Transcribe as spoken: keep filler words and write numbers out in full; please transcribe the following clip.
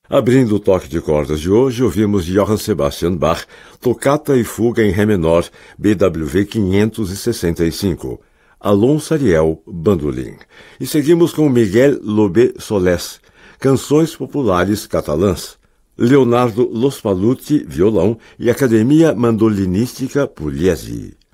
Abrindo o toque de cordas de hoje, ouvimos Johann Sebastian Bach, Tocata e Fuga em Ré menor, B W V quinhentos e sessenta e cinco, Alonso Ariel, bandolim. E seguimos com Miguel Lobé Solés, Canções Populares Catalãs, Leonardo Lospalluti, violão, e Academia Mandolinística Pugliese.